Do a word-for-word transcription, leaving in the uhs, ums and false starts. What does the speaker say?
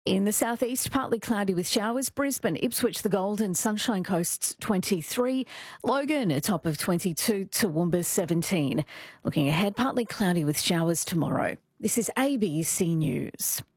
In the southeast, partly cloudy with showers. Brisbane, Ipswich, the Golden, Sunshine Coast's twenty-three. Logan, a top of twenty-two. Toowoomba, seventeen. Looking ahead, partly cloudy with showers tomorrow. This is A B C News.